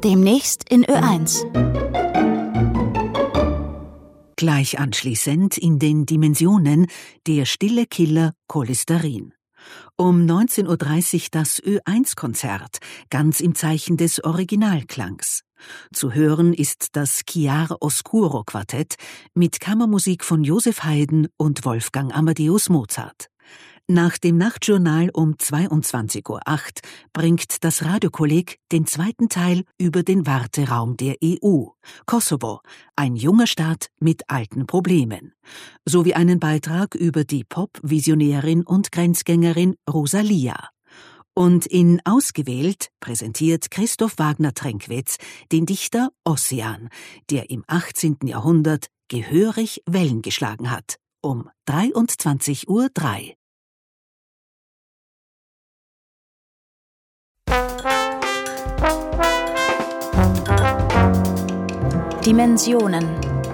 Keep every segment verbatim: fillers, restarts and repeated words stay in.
Demnächst in Ö eins. Gleich anschließend in den Dimensionen der stille Killer Cholesterin. Um neunzehn Uhr dreißig das Ö eins Konzert, ganz im Zeichen des Originalklangs. Zu hören ist das Chiar Oscuro Quartett mit Kammermusik von Joseph Haydn und Wolfgang Amadeus Mozart. Nach dem Nachtjournal um zweiundzwanzig Uhr acht bringt das Radiokolleg den zweiten Teil über den Warteraum der E U, Kosovo, ein junger Staat mit alten Problemen, sowie einen Beitrag über die Pop-Visionärin und Grenzgängerin Rosalia. Und in Ausgewählt präsentiert Christoph Wagner-Tränkwitz den Dichter Ossian, der im achtzehnten Jahrhundert gehörig Wellen geschlagen hat, um dreiundzwanzig Uhr drei. Dimensionen.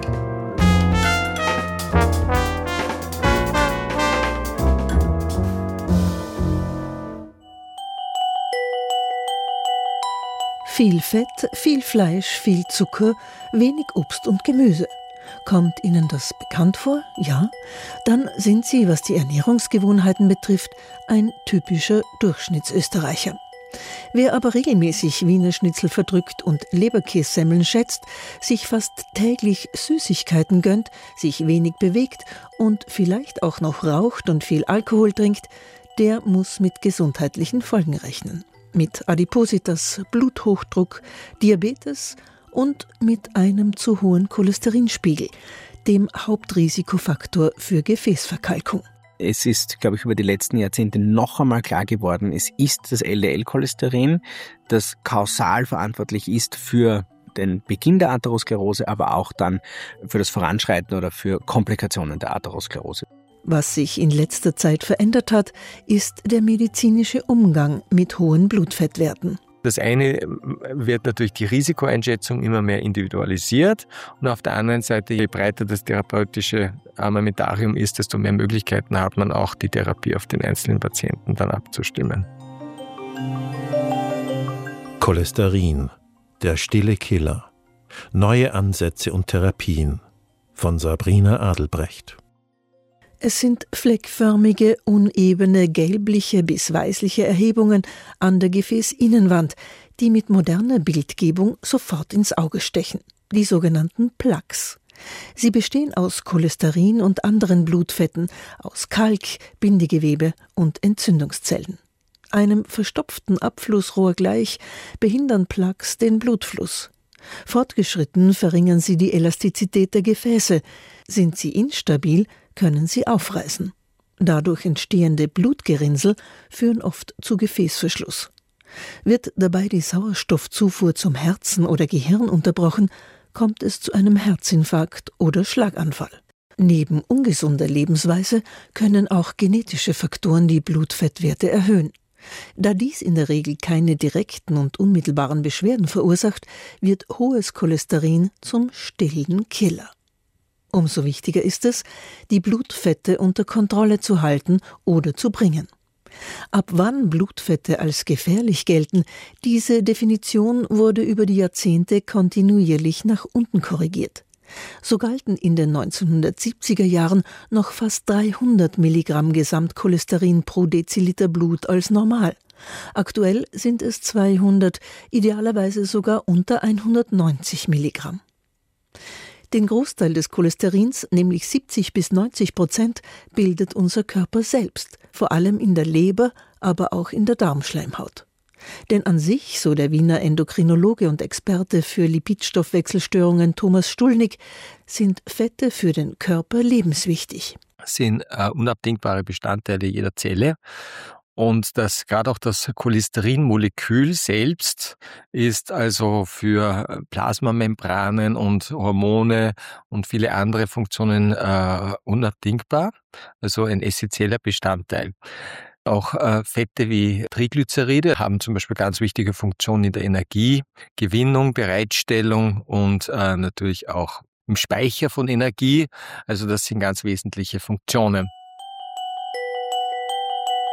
Viel Fett, viel Fleisch, viel Zucker, wenig Obst und Gemüse. Kommt Ihnen das bekannt vor? Ja? Dann sind Sie, was die Ernährungsgewohnheiten betrifft, ein typischer Durchschnittsösterreicher. Wer aber regelmäßig Wiener Schnitzel verdrückt und Leberkässemmeln schätzt, sich fast täglich Süßigkeiten gönnt, sich wenig bewegt und vielleicht auch noch raucht und viel Alkohol trinkt, der muss mit gesundheitlichen Folgen rechnen. Mit Adipositas, Bluthochdruck, Diabetes und mit einem zu hohen Cholesterinspiegel, dem Hauptrisikofaktor für Gefäßverkalkung. Es ist, glaube ich, über die letzten Jahrzehnte noch einmal klar geworden, es ist das L D L-Cholesterin, das kausal verantwortlich ist für den Beginn der Atherosklerose, aber auch dann für das Voranschreiten oder für Komplikationen der Atherosklerose. Was sich in letzter Zeit verändert hat, ist der medizinische Umgang mit hohen Blutfettwerten. Das eine wird natürlich die Risikoeinschätzung immer mehr individualisiert und auf der anderen Seite, je breiter das therapeutische Armamentarium ist, desto mehr Möglichkeiten hat man auch, die Therapie auf den einzelnen Patienten dann abzustimmen. Cholesterin, der stille Killer. Neue Ansätze und Therapien von Sabrina Adelbrecht. Es sind fleckförmige, unebene, gelbliche bis weißliche Erhebungen an der Gefäßinnenwand, die mit moderner Bildgebung sofort ins Auge stechen, die sogenannten Plaques. Sie bestehen aus Cholesterin und anderen Blutfetten, aus Kalk, Bindegewebe und Entzündungszellen. Einem verstopften Abflussrohr gleich behindern Plaques den Blutfluss. Fortgeschritten verringern sie die Elastizität der Gefäße. Sind sie instabil, können sie aufreißen. Dadurch entstehende Blutgerinnsel führen oft zu Gefäßverschluss. Wird dabei die Sauerstoffzufuhr zum Herzen oder Gehirn unterbrochen, kommt es zu einem Herzinfarkt oder Schlaganfall. Neben ungesunder Lebensweise können auch genetische Faktoren die Blutfettwerte erhöhen. Da dies in der Regel keine direkten und unmittelbaren Beschwerden verursacht, wird hohes Cholesterin zum stillen Killer. Umso wichtiger ist es, die Blutfette unter Kontrolle zu halten oder zu bringen. Ab wann Blutfette als gefährlich gelten, diese Definition wurde über die Jahrzehnte kontinuierlich nach unten korrigiert. So galten in den neunzehnhundertsiebziger Jahren noch fast dreihundert Milligramm Gesamtcholesterin pro Deziliter Blut als normal. Aktuell sind es zweihundert, idealerweise sogar unter hundertneunzig Milligramm. Den Großteil des Cholesterins, nämlich siebzig bis neunzig Prozent, bildet unser Körper selbst, vor allem in der Leber, aber auch in der Darmschleimhaut. Denn an sich, so der Wiener Endokrinologe und Experte für Lipidstoffwechselstörungen Thomas Stulnig, sind Fette für den Körper lebenswichtig. Sind äh, unabdingbare Bestandteile jeder Zelle. Und das gerade auch das Cholesterinmolekül selbst ist also für Plasmamembranen und Hormone und viele andere Funktionen äh, unabdingbar, also ein essentieller Bestandteil. Auch äh, Fette wie Triglyceride haben zum Beispiel ganz wichtige Funktionen in der Energiegewinnung, Bereitstellung und äh, natürlich auch im Speicher von Energie. Also das sind ganz wesentliche Funktionen.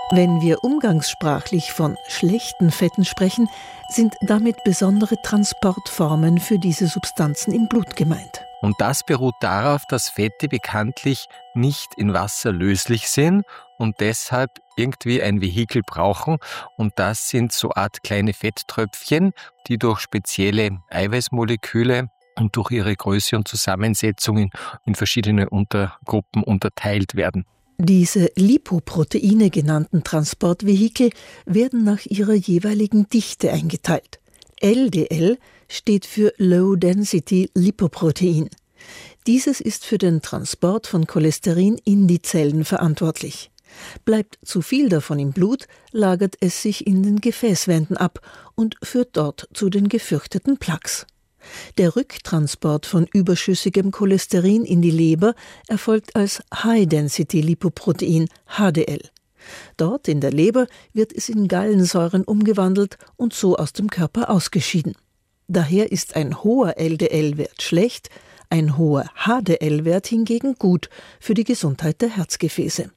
Wenn wir umgangssprachlich von schlechten Fetten sprechen, sind damit besondere Transportformen für diese Substanzen im Blut gemeint. Und das beruht darauf, dass Fette bekanntlich nicht in Wasser löslich sind und deshalb irgendwie ein Vehikel brauchen. Und das sind so Art kleine Fetttröpfchen, die durch spezielle Eiweißmoleküle und durch ihre Größe und Zusammensetzung in, in verschiedene Untergruppen unterteilt werden. Diese Lipoproteine genannten Transportvehikel werden nach ihrer jeweiligen Dichte eingeteilt. L D L steht für Low Density Lipoprotein. Dieses ist für den Transport von Cholesterin in die Zellen verantwortlich. Bleibt zu viel davon im Blut, lagert es sich in den Gefäßwänden ab und führt dort zu den gefürchteten Plaques. Der Rücktransport von überschüssigem Cholesterin in die Leber erfolgt als High-Density-Lipoprotein H D L. Dort in der Leber wird es in Gallensäuren umgewandelt und so aus dem Körper ausgeschieden. Daher ist ein hoher L D L-Wert schlecht, ein hoher H D L-Wert hingegen gut für die Gesundheit der Herzgefäße.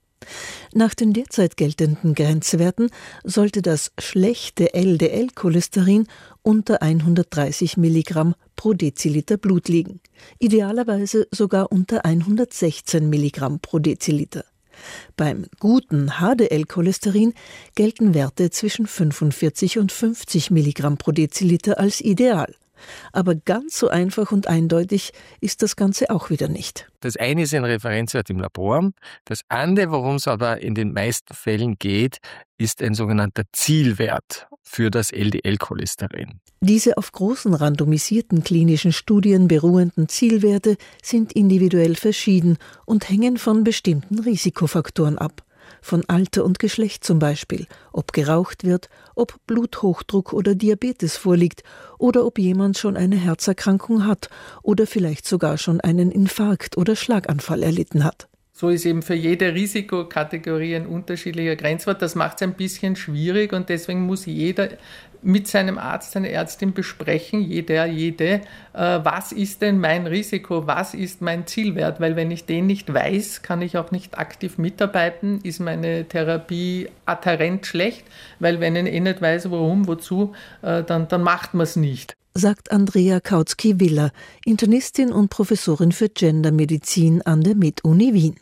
Nach den derzeit geltenden Grenzwerten sollte das schlechte L D L-Cholesterin unter hundertdreißig Milligramm pro Deziliter Blut liegen, idealerweise sogar unter hundertsechzehn Milligramm pro Deziliter. Beim guten H D L-Cholesterin gelten Werte zwischen fünfundvierzig und fünfzig Milligramm pro Deziliter als ideal. Aber ganz so einfach und eindeutig ist das Ganze auch wieder nicht. Das eine ist ein Referenzwert im Labor. Das andere, worum es aber in den meisten Fällen geht, ist ein sogenannter Zielwert für das L D L-Cholesterin. Diese auf großen randomisierten klinischen Studien beruhenden Zielwerte sind individuell verschieden und hängen von bestimmten Risikofaktoren ab. Von Alter und Geschlecht zum Beispiel, ob geraucht wird, ob Bluthochdruck oder Diabetes vorliegt oder ob jemand schon eine Herzerkrankung hat oder vielleicht sogar schon einen Infarkt oder Schlaganfall erlitten hat. So ist eben für jede Risikokategorie ein unterschiedlicher Grenzwert. Das macht es ein bisschen schwierig und deswegen muss jeder mit seinem Arzt, seiner Ärztin besprechen, jeder, jede, äh, was ist denn mein Risiko, was ist mein Zielwert, weil wenn ich den nicht weiß, kann ich auch nicht aktiv mitarbeiten, ist meine Therapie adhärent schlecht, weil wenn ich eh nicht weiß, warum, wozu, äh, dann, dann macht man es nicht. Sagt Andrea Kautsky-Willer, Internistin und Professorin für Gendermedizin an der Med-Uni Wien.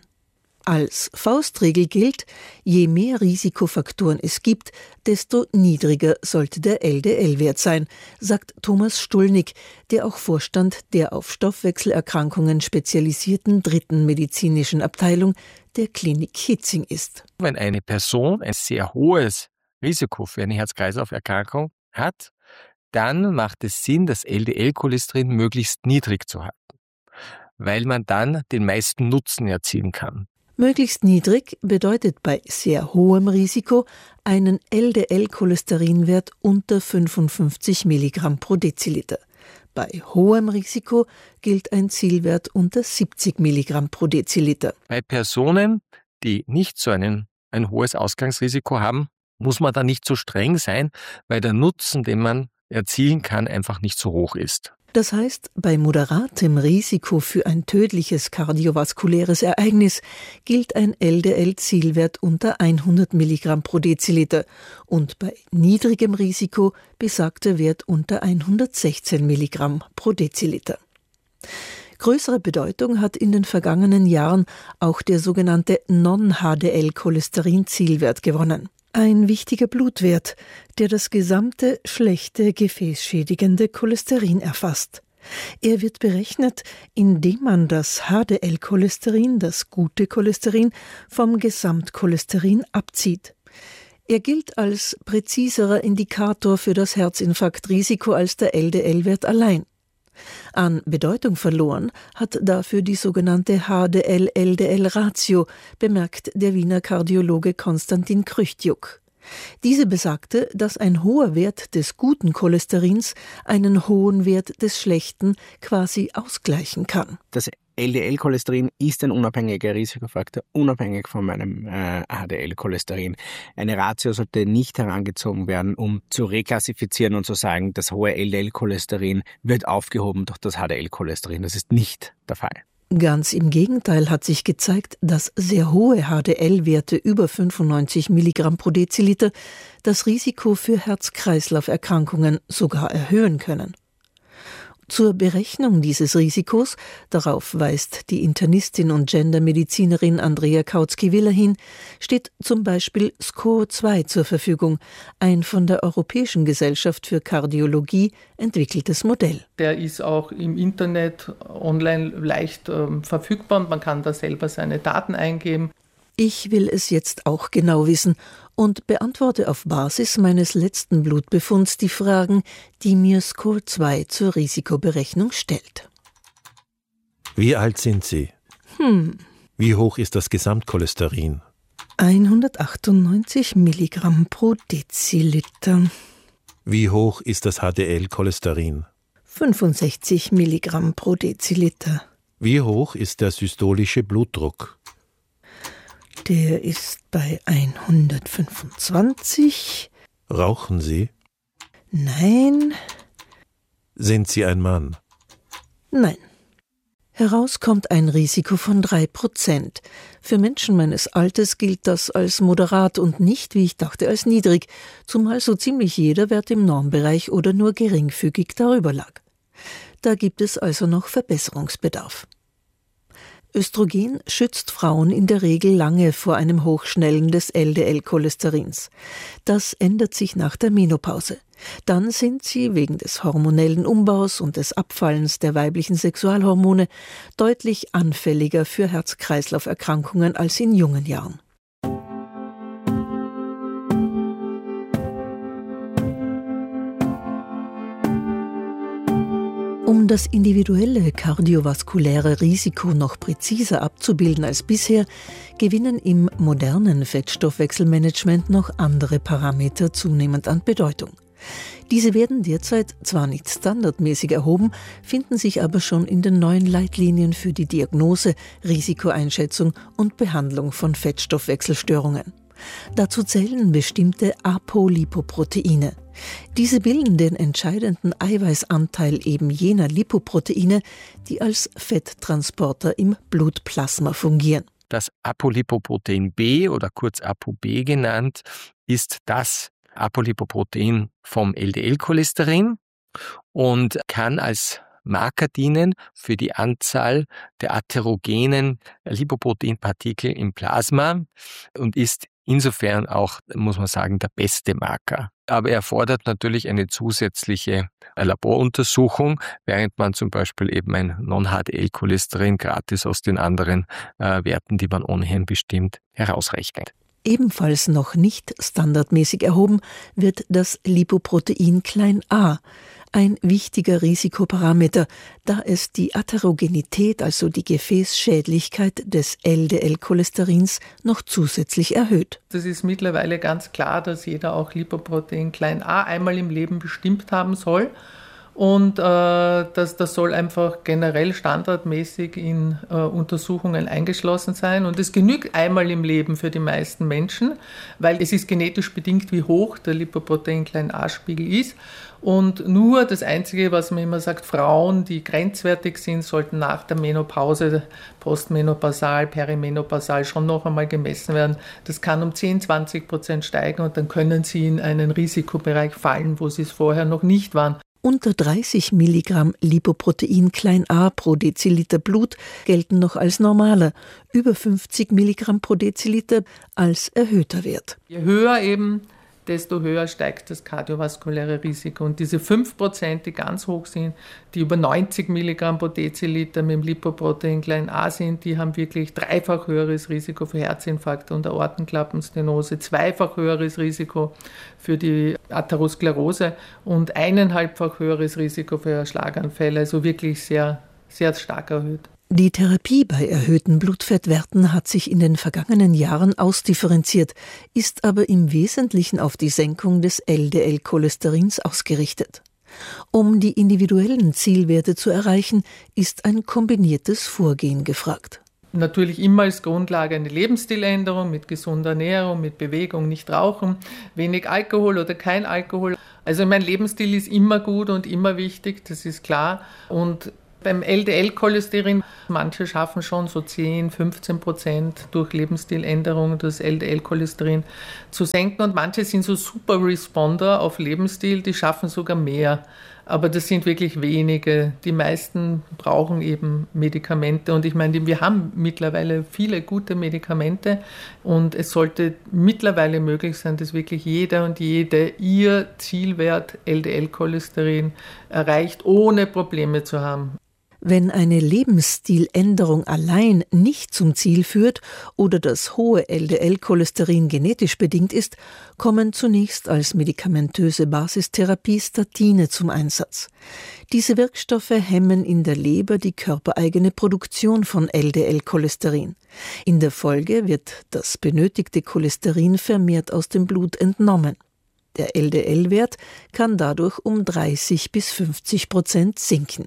Als Faustregel gilt, je mehr Risikofaktoren es gibt, desto niedriger sollte der L D L-Wert sein, sagt Thomas Stulnig, der auch Vorstand der auf Stoffwechselerkrankungen spezialisierten dritten medizinischen Abteilung der Klinik Hitzing ist. Wenn eine Person ein sehr hohes Risiko für eine Herz-Kreislauf-Erkrankung hat, dann macht es Sinn, das L D L-Cholesterin möglichst niedrig zu halten, weil man dann den meisten Nutzen erzielen kann. Möglichst niedrig bedeutet bei sehr hohem Risiko einen L D L-Cholesterinwert unter fünfundfünfzig Milligramm pro Deziliter. Bei hohem Risiko gilt ein Zielwert unter siebzig Milligramm pro Deziliter. Bei Personen, die nicht so einen, ein hohes Ausgangsrisiko haben, muss man da nicht so streng sein, weil der Nutzen, den man erzielen kann, einfach nicht so hoch ist. Das heißt, bei moderatem Risiko für ein tödliches kardiovaskuläres Ereignis gilt ein L D L-Zielwert unter hundert Milligramm pro Deziliter und bei niedrigem Risiko besagter Wert unter hundertsechzehn Milligramm pro Deziliter. Größere Bedeutung hat in den vergangenen Jahren auch der sogenannte Non-H D L-Cholesterin-Zielwert gewonnen. Ein wichtiger Blutwert, der das gesamte schlechte, gefäßschädigende Cholesterin erfasst. Er wird berechnet, indem man das H D L-Cholesterin, das gute Cholesterin, vom Gesamtcholesterin abzieht. Er gilt als präziserer Indikator für das Herzinfarktrisiko als der L D L-Wert allein. An Bedeutung verloren hat dafür die sogenannte H D L-L D L-Ratio, bemerkt der Wiener Kardiologe Konstantin Krüchtjuk. Diese besagte, dass ein hoher Wert des guten Cholesterins einen hohen Wert des schlechten quasi ausgleichen kann. Das L D L-Cholesterin ist ein unabhängiger Risikofaktor, unabhängig von meinem äh, H D L-Cholesterin. Eine Ratio sollte nicht herangezogen werden, um zu reklassifizieren und zu sagen, das hohe L D L-Cholesterin wird aufgehoben durch das H D L-Cholesterin. Das ist nicht der Fall. Ganz im Gegenteil hat sich gezeigt, dass sehr hohe H D L-Werte über fünfundneunzig Milligramm pro Deziliter das Risiko für Herz-Kreislauf-Erkrankungen sogar erhöhen können. Zur Berechnung dieses Risikos, darauf weist die Internistin und Gendermedizinerin Andrea Kautsky-Willer hin, steht zum Beispiel S C O R zwei zur Verfügung, ein von der Europäischen Gesellschaft für Kardiologie entwickeltes Modell. Der ist auch im Internet online leicht äh, verfügbar und man kann da selber seine Daten eingeben. Ich will es jetzt auch genau wissen und beantworte auf Basis meines letzten Blutbefunds die Fragen, die mir S C O R zwei zur Risikoberechnung stellt. Wie alt sind Sie? Hm. Wie hoch ist das Gesamtcholesterin? hundertachtundneunzig Milligramm pro Deziliter. Wie hoch ist das H D L-Cholesterin? fünfundsechzig Milligramm pro Deziliter. Wie hoch ist der systolische Blutdruck? Der ist bei hundertfünfundzwanzig. Rauchen Sie? Nein. Sind Sie ein Mann? Nein. Heraus kommt ein Risiko von drei Prozent. Für Menschen meines Alters gilt das als moderat und nicht, wie ich dachte, als niedrig, zumal so ziemlich jeder Wert im Normbereich oder nur geringfügig darüber lag. Da gibt es also noch Verbesserungsbedarf. Östrogen schützt Frauen in der Regel lange vor einem Hochschnellen des L D L-Cholesterins. Das ändert sich nach der Menopause. Dann sind sie wegen des hormonellen Umbaus und des Abfallens der weiblichen Sexualhormone deutlich anfälliger für Herz-Kreislauf-Erkrankungen als in jungen Jahren. Um das individuelle kardiovaskuläre Risiko noch präziser abzubilden als bisher, gewinnen im modernen Fettstoffwechselmanagement noch andere Parameter zunehmend an Bedeutung. Diese werden derzeit zwar nicht standardmäßig erhoben, finden sich aber schon in den neuen Leitlinien für die Diagnose, Risikoeinschätzung und Behandlung von Fettstoffwechselstörungen. Dazu zählen bestimmte Apolipoproteine. Diese bilden den entscheidenden Eiweißanteil eben jener Lipoproteine, die als Fetttransporter im Blutplasma fungieren. Das Apolipoprotein B oder kurz ApoB genannt, ist das Apolipoprotein vom L D L-Cholesterin und kann als Marker dienen für die Anzahl der atherogenen Lipoproteinpartikel im Plasma und ist insofern auch, muss man sagen, der beste Marker. Aber er erfordert natürlich eine zusätzliche Laboruntersuchung, während man zum Beispiel eben ein Non-H D L-Cholesterin gratis aus den anderen äh, Werten, die man ohnehin bestimmt, herausrechnet. Ebenfalls noch nicht standardmäßig erhoben wird das Lipoprotein a, ein wichtiger Risikoparameter, da es die Atherogenität, also die Gefäßschädlichkeit des L D L-Cholesterins, noch zusätzlich erhöht. Das ist mittlerweile ganz klar, dass jeder auch Lipoprotein a einmal im Leben bestimmt haben soll. Und äh, das, das soll einfach generell standardmäßig in äh, Untersuchungen eingeschlossen sein. Und es genügt einmal im Leben für die meisten Menschen, weil es ist genetisch bedingt, wie hoch der Lipoprotein-a-Spiegel ist. Und nur das Einzige, was man immer sagt, Frauen, die grenzwertig sind, sollten nach der Menopause, postmenopausal, perimenopausal schon noch einmal gemessen werden. Das kann um zehn, zwanzig Prozent steigen und dann können sie in einen Risikobereich fallen, wo sie es vorher noch nicht waren. Unter dreißig Milligramm Lipoprotein a pro Deziliter Blut gelten noch als normaler, über fünfzig Milligramm pro Deziliter als erhöhter Wert. Je höher eben, desto höher steigt das kardiovaskuläre Risiko. Und diese fünf Prozent, die ganz hoch sind, die über neunzig Milligramm pro Deziliter mit dem Lipoprotein a sind, die haben wirklich dreifach höheres Risiko für Herzinfarkte und Aortenklappenstenose, zweifach höheres Risiko für die Atherosklerose und eineinhalbfach höheres Risiko für Schlaganfälle. Also wirklich sehr, sehr stark erhöht. Die Therapie bei erhöhten Blutfettwerten hat sich in den vergangenen Jahren ausdifferenziert, ist aber im Wesentlichen auf die Senkung des L D L-Cholesterins ausgerichtet. Um die individuellen Zielwerte zu erreichen, ist ein kombiniertes Vorgehen gefragt. Natürlich immer als Grundlage eine Lebensstiländerung mit gesunder Ernährung, mit Bewegung, nicht rauchen, wenig Alkohol oder kein Alkohol. Also mein Lebensstil ist immer gut und immer wichtig, das ist klar. Und Beim L D L-Cholesterin, manche schaffen schon so zehn, fünfzehn Prozent durch Lebensstiländerungen das L D L-Cholesterin zu senken und manche sind so Super Responder auf Lebensstil, die schaffen sogar mehr. Aber das sind wirklich wenige. Die meisten brauchen eben Medikamente. Und ich meine, wir haben mittlerweile viele gute Medikamente. Und es sollte mittlerweile möglich sein, dass wirklich jeder und jede ihr Zielwert L D L-Cholesterin erreicht, ohne Probleme zu haben. Wenn eine Lebensstiländerung allein nicht zum Ziel führt oder das hohe L D L-Cholesterin genetisch bedingt ist, kommen zunächst als medikamentöse Basistherapie Statine zum Einsatz. Diese Wirkstoffe hemmen in der Leber die körpereigene Produktion von L D L-Cholesterin. In der Folge wird das benötigte Cholesterin vermehrt aus dem Blut entnommen. Der L D L-Wert kann dadurch um dreißig bis fünfzig Prozent sinken.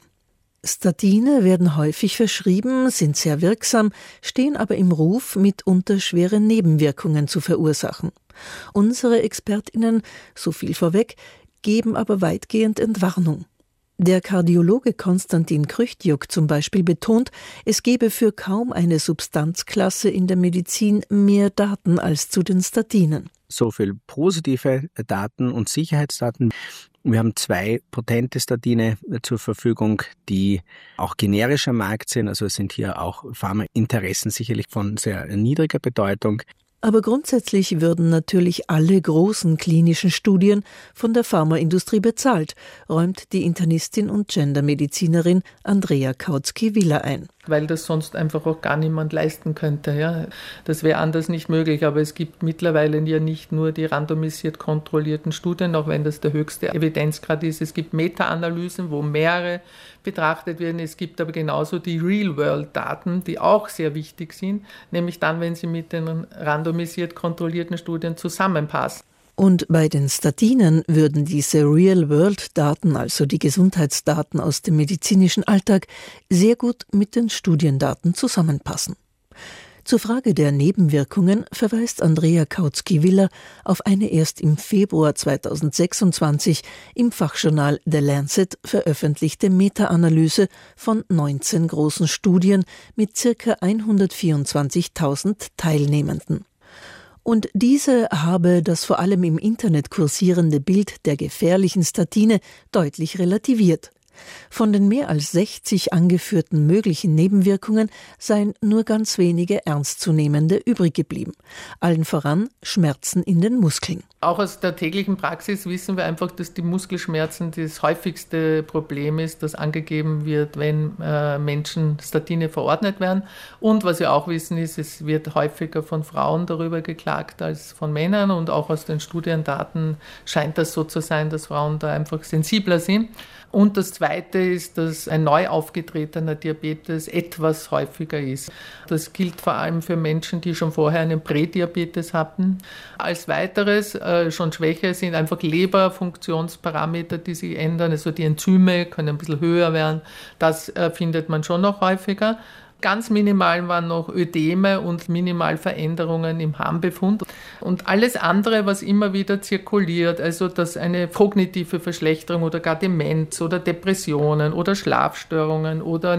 Statine werden häufig verschrieben, sind sehr wirksam, stehen aber im Ruf, mitunter schwere Nebenwirkungen zu verursachen. Unsere ExpertInnen, so viel vorweg, geben aber weitgehend Entwarnung. Der Kardiologe Konstantin Krychtjuk zum Beispiel betont, es gebe für kaum eine Substanzklasse in der Medizin mehr Daten als zu den Statinen. So viel positive Daten und Sicherheitsdaten. Wir haben zwei potente Statine zur Verfügung, die auch generisch am Markt sind. Also es sind hier auch Pharmainteressen sicherlich von sehr niedriger Bedeutung. Aber grundsätzlich würden natürlich alle großen klinischen Studien von der Pharmaindustrie bezahlt, räumt die Internistin und Gendermedizinerin Andrea Kautsky-Willer ein. Weil das sonst einfach auch gar niemand leisten könnte. Ja. Das wäre anders nicht möglich, aber es gibt mittlerweile ja nicht nur die randomisiert kontrollierten Studien, auch wenn das der höchste Evidenzgrad ist. Es gibt Meta-Analysen, wo mehrere betrachtet werden. Es gibt aber genauso die Real-World-Daten, die auch sehr wichtig sind, nämlich dann, wenn sie mit den randomisiert kontrollierten Studien zusammenpassen. Und bei den Statinen würden diese Real-World-Daten, also die Gesundheitsdaten aus dem medizinischen Alltag, sehr gut mit den Studiendaten zusammenpassen. Zur Frage der Nebenwirkungen verweist Andrea Kautsky-Willer auf eine erst im Februar zweitausendsechsundzwanzig im Fachjournal The Lancet veröffentlichte Meta-Analyse von neunzehn großen Studien mit ca. hundertvierundzwanzigtausend Teilnehmenden. Und diese habe das vor allem im Internet kursierende Bild der gefährlichen Statine deutlich relativiert. Von den mehr als sechzig angeführten möglichen Nebenwirkungen seien nur ganz wenige ernstzunehmende übrig geblieben. Allen voran Schmerzen in den Muskeln. Auch aus der täglichen Praxis wissen wir einfach, dass die Muskelschmerzen das häufigste Problem ist, das angegeben wird, wenn äh, Menschen Statine verordnet werden. Und was wir auch wissen ist, es wird häufiger von Frauen darüber geklagt als von Männern. Und auch aus den Studiendaten scheint das so zu sein, dass Frauen da einfach sensibler sind. Und das Zweite ist, dass ein neu aufgetretener Diabetes etwas häufiger ist. Das gilt vor allem für Menschen, die schon vorher einen Prädiabetes hatten. Als weiteres, äh, schon schwächer sind einfach Leberfunktionsparameter, die sich ändern. Also die Enzyme können ein bisschen höher werden. Das äh, findet man schon noch häufiger. Ganz minimal waren noch Ödeme und minimal Veränderungen im Harnbefund. Und alles andere, was immer wieder zirkuliert, also dass eine kognitive Verschlechterung oder gar Demenz oder Depressionen oder Schlafstörungen oder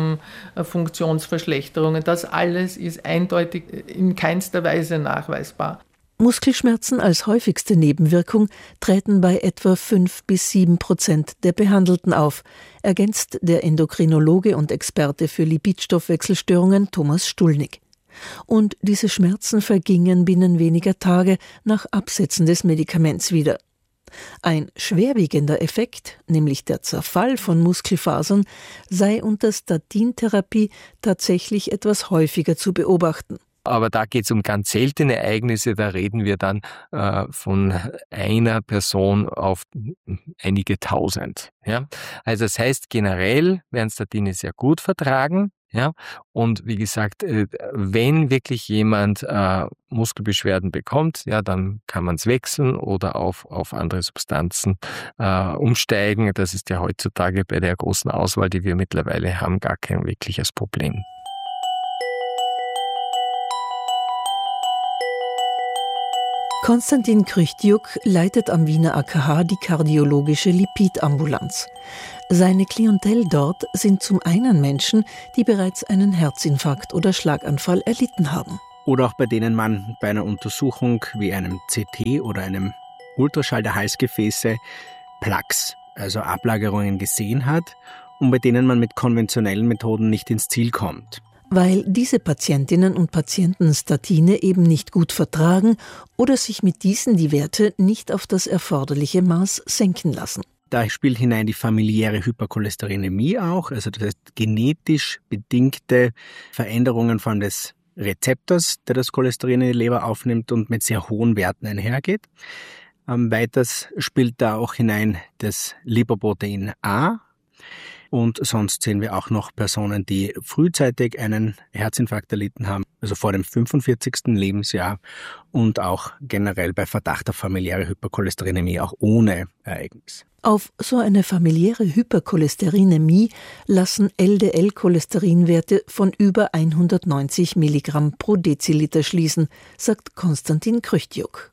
Nervenfunktionsverschlechterungen, das alles ist eindeutig in keinster Weise nachweisbar. Muskelschmerzen als häufigste Nebenwirkung treten bei etwa fünf bis sieben Prozent der Behandelten auf, ergänzt der Endokrinologe und Experte für Lipidstoffwechselstörungen Thomas Stulnig. Und diese Schmerzen vergingen binnen weniger Tage nach Absetzen des Medikaments wieder. Ein schwerwiegender Effekt, nämlich der Zerfall von Muskelfasern, sei unter Statintherapie tatsächlich etwas häufiger zu beobachten. Aber da geht es um ganz seltene Ereignisse, da reden wir dann äh, von einer Person auf einige Tausend. Ja? Also das heißt, generell werden Statine sehr gut vertragen. Ja? Und wie gesagt, äh, wenn wirklich jemand äh, Muskelbeschwerden bekommt, ja, dann kann man es wechseln oder auf, auf andere Substanzen äh, umsteigen. Das ist ja heutzutage bei der großen Auswahl, die wir mittlerweile haben, gar kein wirkliches Problem. Konstantin Krychtjuk leitet am Wiener A K H die kardiologische Lipidambulanz. Seine Klientel dort sind zum einen Menschen, die bereits einen Herzinfarkt oder Schlaganfall erlitten haben. Oder auch bei denen man bei einer Untersuchung wie einem C T oder einem Ultraschall der Halsgefäße Plaques, also Ablagerungen gesehen hat und bei denen man mit konventionellen Methoden nicht ins Ziel kommt. Weil diese Patientinnen und Patienten Statine eben nicht gut vertragen oder sich mit diesen die Werte nicht auf das erforderliche Maß senken lassen. Da spielt hinein die familiäre Hypercholesterinämie auch, also das heißt genetisch bedingte Veränderungen von des Rezeptors, der das Cholesterin in die Leber aufnimmt und mit sehr hohen Werten einhergeht. Ähm, weiters spielt da auch hinein das Lipoprotein A. Und sonst sehen wir auch noch Personen, die frühzeitig einen Herzinfarkt erlitten haben, also vor dem fünfundvierzigsten Lebensjahr und auch generell bei Verdacht auf familiäre Hypercholesterinämie, auch ohne Ereignis. Auf so eine familiäre Hypercholesterinämie lassen L D L-Cholesterinwerte von über hundertneunzig Milligramm pro Deziliter schließen, sagt Konstantin Krychtjuk.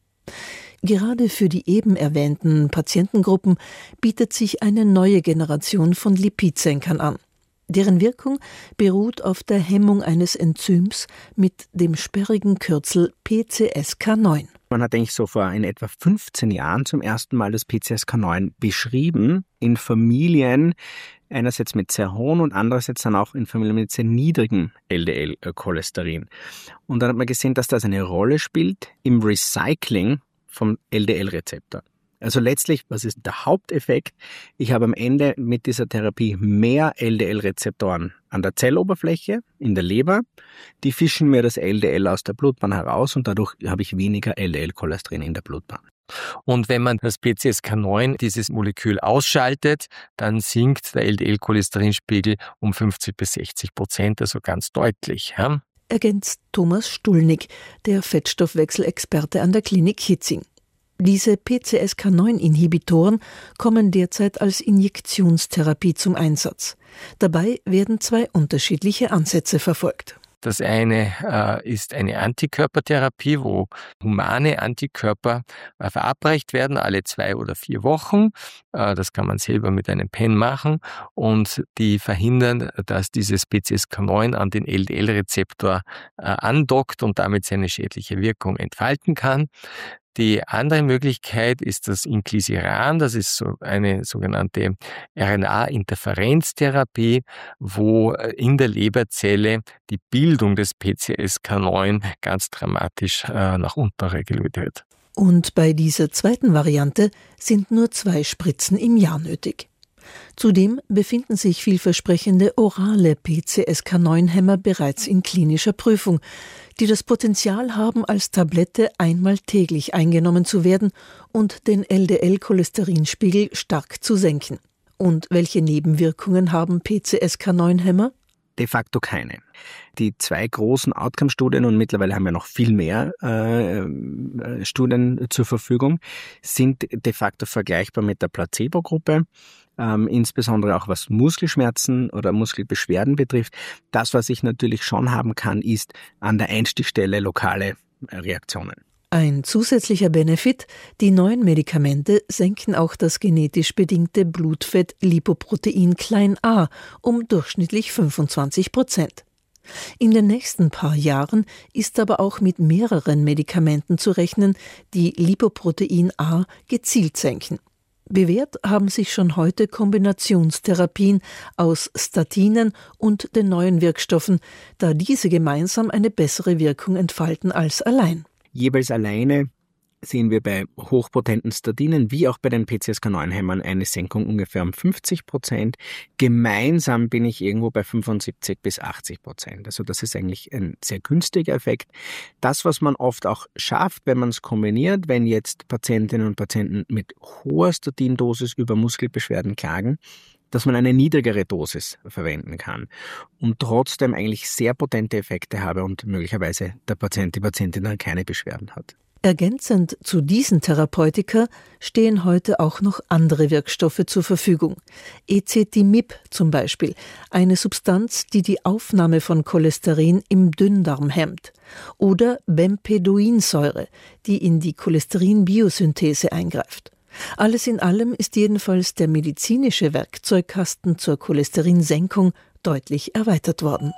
Gerade für die eben erwähnten Patientengruppen bietet sich eine neue Generation von Lipidsenkern an. Deren Wirkung beruht auf der Hemmung eines Enzyms mit dem sperrigen Kürzel P C S K neun. Man hat eigentlich so vor in etwa fünfzehn Jahren zum ersten Mal das P C S K neun beschrieben in Familien, einerseits mit sehr hohen und andererseits dann auch in Familien mit sehr niedrigem L D L-Cholesterin. Und dann hat man gesehen, dass das eine Rolle spielt im Recycling vom L D L-Rezeptor. Also letztlich, was ist der Haupteffekt? Ich habe am Ende mit dieser Therapie mehr L D L-Rezeptoren an der Zelloberfläche, in der Leber. Die fischen mir das L D L aus der Blutbahn heraus und dadurch habe ich weniger L D L-Cholesterin in der Blutbahn. Und wenn man das P C S K neun, dieses Molekül, ausschaltet, dann sinkt der L D L-Cholesterinspiegel um fünfzig bis sechzig Prozent, also ganz deutlich. Ja? Ergänzt Thomas Stulnig, der Fettstoffwechselexperte an der Klinik Hitzing. Diese P C S K neun Inhibitoren kommen derzeit als Injektionstherapie zum Einsatz. Dabei werden zwei unterschiedliche Ansätze verfolgt. Das eine äh, ist eine Antikörpertherapie, wo humane Antikörper äh, verabreicht werden, alle zwei oder vier Wochen. Äh, das kann man selber mit einem Pen machen und die verhindern, dass dieses P C S K neun an den L D L-Rezeptor äh, andockt und damit seine schädliche Wirkung entfalten kann. Die andere Möglichkeit ist das Inclisiran, das ist so eine sogenannte R N A-Interferenztherapie, wo in der Leberzelle die Bildung des P C S K neun ganz dramatisch äh, nach unten reguliert wird. Und bei dieser zweiten Variante sind nur zwei Spritzen im Jahr nötig. Zudem befinden sich vielversprechende orale P C S K neun Hämmer bereits in klinischer Prüfung, die das Potenzial haben, als Tablette einmal täglich eingenommen zu werden und den L D L-Cholesterinspiegel stark zu senken. Und welche Nebenwirkungen haben P C S K neun Hämmer? De facto keine. Die zwei großen Outcome-Studien, und mittlerweile haben wir noch viel mehr äh, Studien zur Verfügung, sind de facto vergleichbar mit der Placebo-Gruppe. Ähm, insbesondere auch was Muskelschmerzen oder Muskelbeschwerden betrifft. Das, was ich natürlich schon haben kann, ist an der Einstichstelle lokale Reaktionen. Ein zusätzlicher Benefit: Die neuen Medikamente senken auch das genetisch bedingte Blutfett Lipoprotein a um durchschnittlich fünfundzwanzig Prozent. In den nächsten paar Jahren ist aber auch mit mehreren Medikamenten zu rechnen, die Lipoprotein A gezielt senken. Bewährt haben sich schon heute Kombinationstherapien aus Statinen und den neuen Wirkstoffen, da diese gemeinsam eine bessere Wirkung entfalten als allein. Jeweils alleine sehen wir bei hochpotenten Statinen wie auch bei den P C S K neun Hämmern eine Senkung ungefähr um fünfzig Prozent. Gemeinsam bin ich irgendwo bei fünfundsiebzig bis achtzig Prozent. Also das ist eigentlich ein sehr günstiger Effekt. Das, was man oft auch schafft, wenn man es kombiniert, wenn jetzt Patientinnen und Patienten mit hoher Statindosis über Muskelbeschwerden klagen, dass man eine niedrigere Dosis verwenden kann und trotzdem eigentlich sehr potente Effekte habe und möglicherweise der Patient, die Patientin dann keine Beschwerden hat. Ergänzend zu diesen Therapeutika stehen heute auch noch andere Wirkstoffe zur Verfügung. Ezetimibe zum Beispiel, eine Substanz, die die Aufnahme von Cholesterin im Dünndarm hemmt. Oder Bempedoinsäure, die in die Cholesterin-Biosynthese eingreift. Alles in allem ist jedenfalls der medizinische Werkzeugkasten zur Cholesterinsenkung deutlich erweitert worden.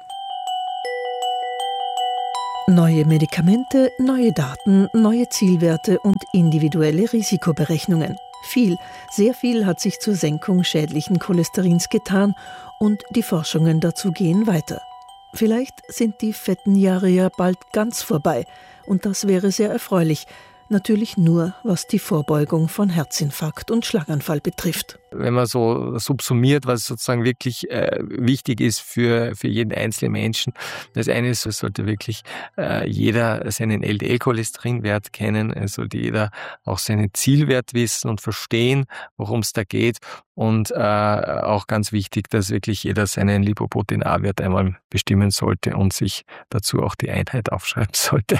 Neue Medikamente, neue Daten, neue Zielwerte und individuelle Risikoberechnungen. Viel, sehr viel hat sich zur Senkung schädlichen Cholesterins getan und die Forschungen dazu gehen weiter. Vielleicht sind die fetten Jahre ja bald ganz vorbei und das wäre sehr erfreulich. Natürlich nur, was die Vorbeugung von Herzinfarkt und Schlaganfall betrifft. Wenn man so subsumiert, was sozusagen wirklich äh, wichtig ist für, für jeden einzelnen Menschen, das eine ist, es sollte wirklich äh, jeder seinen L D L-Cholesterinwert kennen, es sollte jeder auch seinen Zielwert wissen und verstehen, worum es da geht und äh, auch ganz wichtig, dass wirklich jeder seinen Lipoprotein-A-Wert einmal bestimmen sollte und sich dazu auch die Einheit aufschreiben sollte.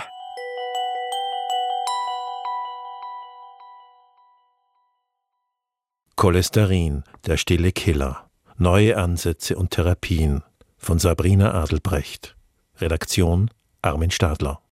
Cholesterin, der stille Killer. Neue Ansätze und Therapien von Sabrina Adelbrecht. Redaktion Armin Stadler.